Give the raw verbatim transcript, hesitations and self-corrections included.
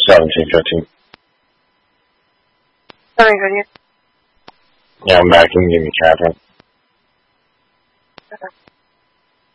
seventeen fifteen. Seven fifteen. Yeah, I'm back. You can give me Catherine. Okay.